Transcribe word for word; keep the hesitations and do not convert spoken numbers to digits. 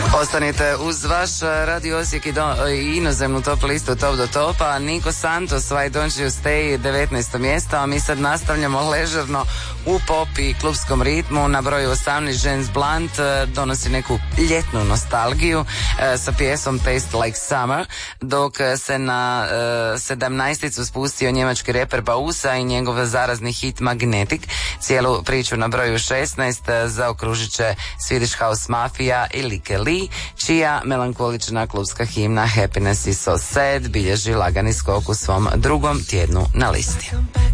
Ostanite uz vaš Radio Osijek i, do, i inozemnu top listu Top do Topa. Nico Santos, Why Don't You Stay, devetnaesto mjesto, a mi sad nastavljamo ležerno u pop i klubskom ritmu. Na broju osamnaest James Blunt donosi neku ljetnu nostalgiju e, sa pjesom Taste Like Summer, dok se na e, sedamnaesticu spustio njemački reper Bausa i njegov zarazni hit Magnetic. Cijelu priču na broju šesnaest zaokružit će Swedish House Mafia i Like Lee, čija melankolična klubska himna Happiness is so sad bilježi lagani skok u svom drugom tjednu na listi.